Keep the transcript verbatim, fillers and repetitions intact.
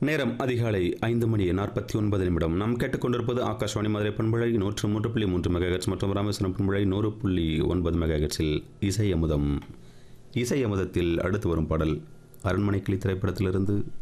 நேரம் அதிகாலை ஐந்து மணி நாற்பத்தி ஒன்பது நிமிடம். நாம் கேட்டுக்கொண்டிருப்பது ஆகாஷ்வாணி மதுரை பண்பலை நூற்று மூன்று புள்ளி மூன்று மெகாஹெர்ட்ஸ் மற்றும் ராமேஸ்வரம் பண்பலை நூறு புள்ளி ஒன்பது மெகாஹெர்ட்ஸில் இசை அமுதம். இசை அமுதத்தில் அடுத்து வரும் பாடல் அரண்மனை கிளி திரைப்படத்திலிருந்து